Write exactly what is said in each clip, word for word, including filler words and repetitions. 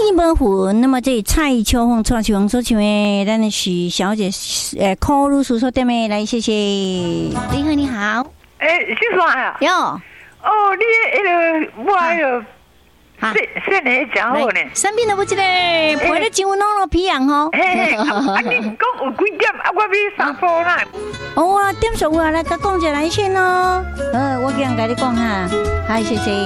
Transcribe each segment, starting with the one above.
你无魂，那么这蔡秋凤、蔡秋凤所唱的，咱的许小姐，呃，考律师所点的，来谢谢。你好，你好。 诶、欸，是啥呀？ 有。 哦，你那个我那个。啊，是你讲好呢。 身边都不记得，陪你上弄了皮样吼。 嘿，啊，你讲有几点？啊，我要三步啦。 哦啊，点数啊，来甲讲一下来先咯。呃，我这样跟你讲哈，好，谢谢。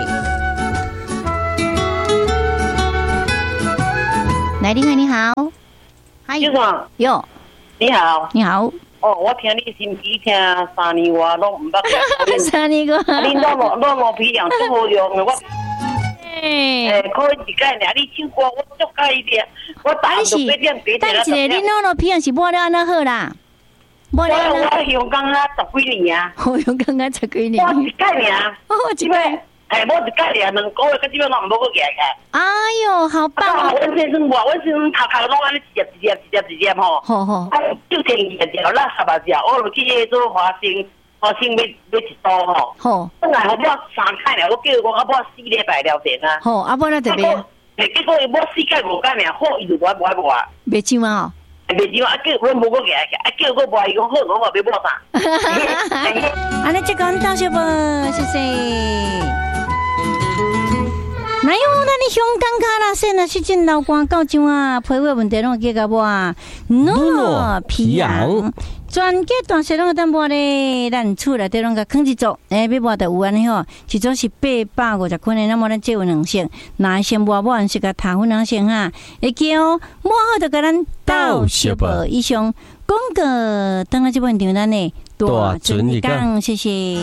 来，你好，你好。 嗨，先生。 哟。 你好。 你好。 哦，我听你心机听三年外拢唔捌听。 三年个。 你弄弄弄弄皮样足好用的我。诶，可以一改尔，你唱歌我足改一点，我打就八点八点。 但是你弄了皮样是摸了安那好啦， 摸了我香港啊十几年啊， 我香港啊十几年。 我一改尔， 哦一改， 诶，我一改尔，两个月，到这边拢唔好过起来。 哎呦，好棒啊！ 我先生我，我先生头头拢安尼一粒一粒一粒一粒吼， 好好， 就天二条垃圾啊条，我落去迄做花生。花生要要一刀吼，好，本来我要三开了，我叫我阿婆四礼拜了先啊。 好，阿婆那这边， 诶，结果伊我四届五届尔，好，伊就我我我。 袂上啊？ 袂上啊！叫我无过起来，啊叫我无，伊讲好，我话要摸啥？ 安尼这个到小不？谢谢。哪有咱你香港卡啦？现在是真老官到怎啊？批话问题拢解甲无啊？喏，皮痒。全家大细拢当播咧，咱厝内底拢甲放一组，诶，要播就有安尼吼，一组是八百五十块诶，那么咱借有两成，若先播播完是甲塔粉两成哈，会记哦，摸好就甲咱到小报以上广告，等下这本场咱呢大准一讲，谢谢。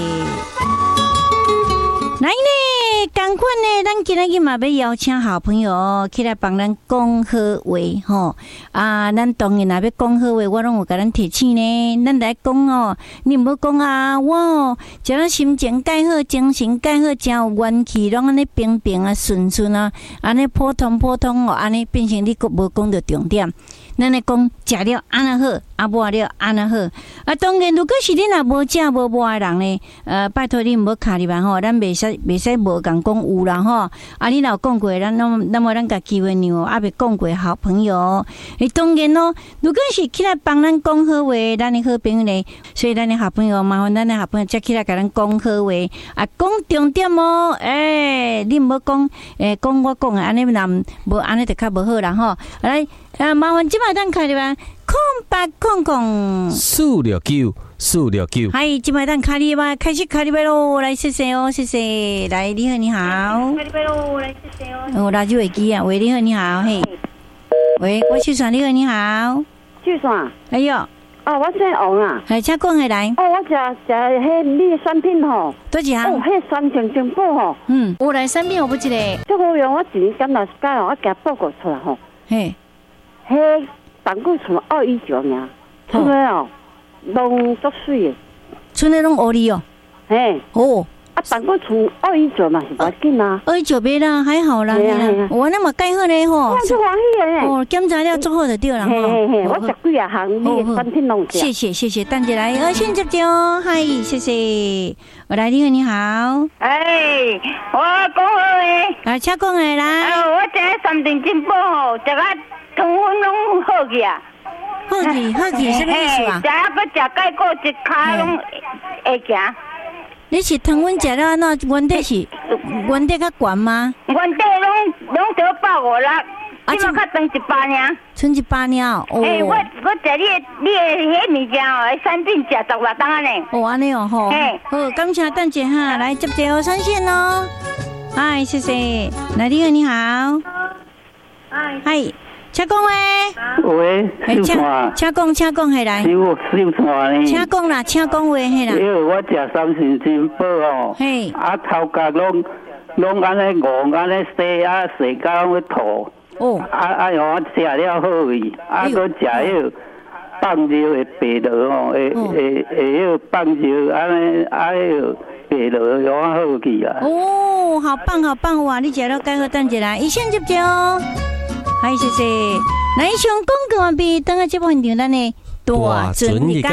来呢，同款呢，咱今仔日嘛要邀请好朋友起来帮咱讲好话吼。啊，咱当然若要讲好话，我拢有甲咱提醒呢。咱来讲哦，你毋好讲啊，我只要心情改好，精神改好，真有元气，拢安尼平平啊、顺顺啊，安尼普通普通哦，安尼变成你无讲到重点。咱来讲食了安那好，啊无了安那好。啊，当然，如果是你若无食无无的人呢，呃，拜托你毋好卡入来吼，咱袂使袂使无共讲有啦吼。啊，你若讲过，咱那那么咱甲机会让啊，未讲过好朋友。诶，当然咯，如果是起来帮咱讲好话，咱的好朋友呢，所以咱的好朋友麻烦咱的好朋友才起来甲咱讲好话，啊，讲重点哦。诶、欸，你毋好讲，诶，讲我讲的安尼，若无安尼就较无好啦吼。来。啊，麻烦即摆咱开入来，空八空空四六九四六九， 嗨，即摆咱开入来，开始开入来咯，来谢谢哦，谢谢，来你好，你好，开入来咯，来谢谢哦，哦，垃圾会机啊，喂，你好，你好，嘿，喂，我秀爽，你好，你好， 秀爽， 哎呦， 哦，我姓王啊， 哎，请讲下来， 哦，我食食迄你的产品吼， 多一项， 哦，迄酸性真好吼， 嗯，有来产品我不知咧， 最好用，我一年敢若改哦，我加报告出来吼， 嘿。 迄胆固醇二一九尔，出来哦，拢足水的， 出来拢乌哩哦， 嘿， 哦， 啊胆固醇二一九嘛是不要紧啊， 二一九别啦，还好啦，我那么改好咧吼， 我是欢喜的哦，检查了做好就对了嘿嘿嘿，我食几啊项你的产品拢食， 谢谢谢谢，等下来，呃，先接接哦，嗨，谢谢，我来，你好，你好， 哎，我讲好诶， 啊，请讲诶来， 啊，我这三顿进补吼，食啊。糖分拢好去啊！ 好去好去，什么意思啊？ 食啊，搁食钙果一骹拢会行。 你是糖分食了，那原底是原底较悬吗？ 原底拢拢得百五六，即马较长一百尔。 剩一百尔哦。 诶，我我食你的你的迄物件哦，产品食十六档安尼。 哦，安尼哦，吼。好，感谢等者哈，来接接哦，三线哦。嗨，谢谢。来，你好，你好。嗨。嗨。请讲喂， 喂， 请请讲，请讲下来。 师傅，秀川呢？ 请讲啦，请讲话嘿啦。 因为我食三神真饱哦，嘿，啊头壳拢拢安尼戆安尼洗啊洗到要吐。哦。啊啊，让我食了好味，啊，搁食迄个放肉的白螺哦，会会会迄个放肉安尼啊迄个白螺让我好去啊。 哦，好棒好棒哇！你食了介好，等一下，一线接接哦。嗨，谢谢。来，以上广告完毕，等下节目现场咱的大准一讲。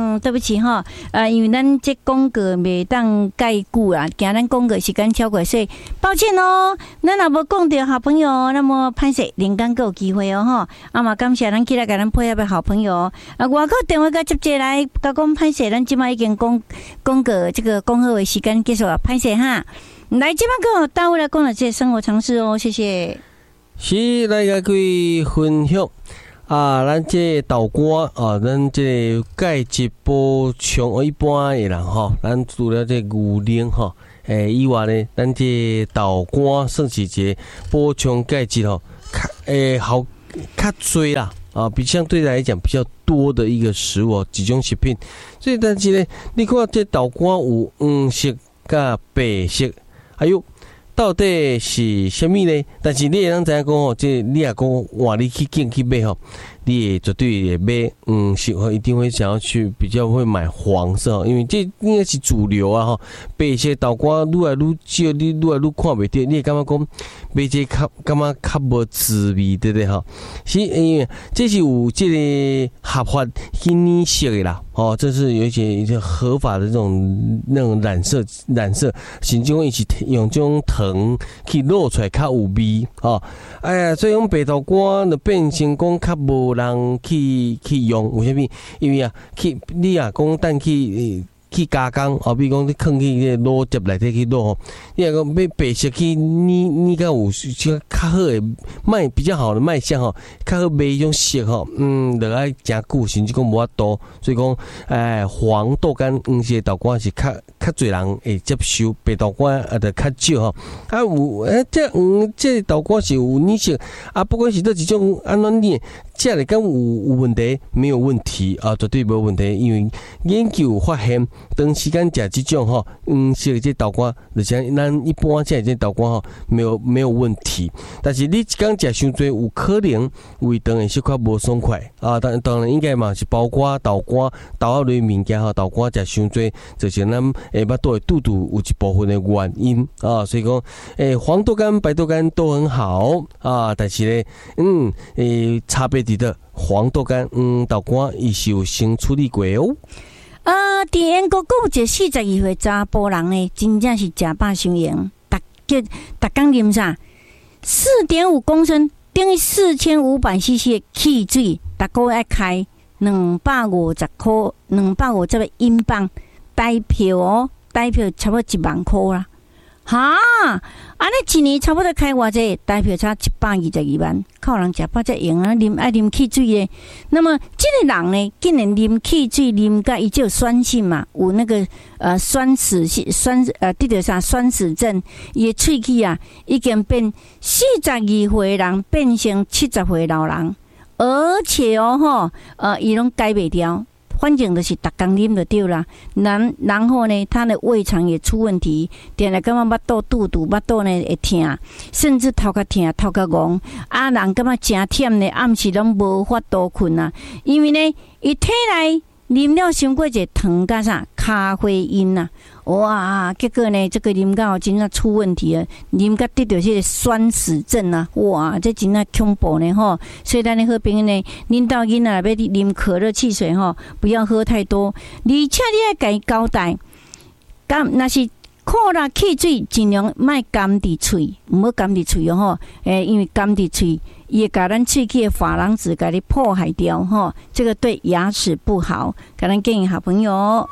嗯，对不起哈，呃，因为咱这广告袂当介久啊，惊咱广告时间超过，所以抱歉哦。咱若无讲到好朋友，那么歹势，连讲还有机会哦哈。啊嘛，感谢咱起来给咱配合的好朋友啊，外口电话甲接接来，甲讲歹势，咱即摆已经讲广告这个讲好的时间结束了，歹势哈。来，即摆跟我大卫来讲了这些生活常识哦，谢谢。 是来甲各位分享。啊，咱这豆干啊，咱这钙质补充一般的人吼，咱除了这牛奶吼，诶以外呢，咱这豆干算是一个补充钙质吼，较诶好较多啦啊，比相对来讲比较多的一个食物，一种食品。所以但是呢，你看这豆干有黄色甲白色，还有。到底是什么呢？但是你会当知影讲吼，这你也讲话你去拣去买吼，你也绝对会买，嗯，是一定会想要去比较会买黄色，因为这应该是主流啊吼。白色豆干愈来愈少，你愈来愈看袂到，你会感觉讲买这较感觉较无滋味，对不对吼？是因为这是有这个合法去染色的啦，哦，这是有一些一些合法的这种那种染色染色，甚至讲伊是用这种糖去落出来较有味哦。哎呀，所以讲白豆干就变成讲较无人去去用，为虾米？因为啊，去你啊讲等去。去加工，哦，比如讲你放去个卤汁内底去卤吼，你若讲要白色去你你较有较较好诶卖比较好的卖相吼，较好卖迄种色吼，嗯，落来诚久，甚至讲无法度，所以讲，哎，黄豆干黄色豆干是较较侪人会接受，白豆干啊就较少吼。啊有诶，这黄这豆干是有染色，啊，不管是倒一种安怎染，这个敢有有问题？没有问题啊，绝对无问题，因为研究发现。长时间食这种吼，嗯，色这豆干，就像咱一般食这豆干吼，没有没有问题。但是你一天食伤多，有可能胃肠会小可无爽快啊。当当然应该嘛是包括豆干、豆类物件吼，豆干食伤多，就是咱诶巴肚诶肚肚有一部分的原因啊。所以讲，诶黄豆干、白豆干都很好啊，但是咧，嗯，诶差别伫倒黄豆干、嗯豆干，伊是有先处理过哦。 啊！伫英国有一个四十二岁查甫人呢，真正是食饱伤闲，逐叫逐工啉啥？四点五公升，等于四千五百 C C 的汽水，逐个月开两百五十块，两百五十个英镑，台票哦，台票差不多一万块啦。哈，安尼一年差不多开偌济，台票差一百二十二万，靠人食饱才用啊！啉爱啉汽水诶。那么这个人呢，竟然啉汽水啉甲伊就有酸性嘛，有那个呃酸死性酸呃得着啥酸死症，伊诶喙齿啊已经变四十二岁人变成七十岁老人，而且哦吼呃伊拢改袂掉。反正就是逐工啉就对啦，然然后呢，他的胃肠也出问题，定来感觉巴肚肚肚巴肚呢会痛，甚至头壳痛、头壳戆，啊人感觉真忝呢，暗时拢无法度困啊，因为呢，伊体内啉了伤过一个糖甲啥咖啡因啊，哇！结果呢，这个啉到真正出问题了，啉到得到这个酸死症啊，哇！这真正恐怖呢吼！所以咱的好朋友呢，恁到囡仔要啉可乐汽水吼，不要喝太多，而且你要甲伊交代，咁那是可乐汽水尽量莫含伫喙，唔好含伫喙哦吼，诶，因为含伫喙。也把咱喙齿的珐琅质给你破坏掉哈，这个对牙齿不好。给咱建议好朋友，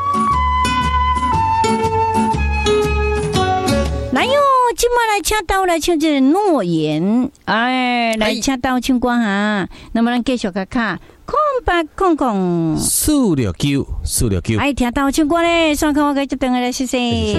来哟，今晚来请到来唱这个诺言，哎，来请到唱歌哈。那么咱继续看看空白空空四六九四六九， 哎，听到唱歌咧，上课我给这等下来谢谢。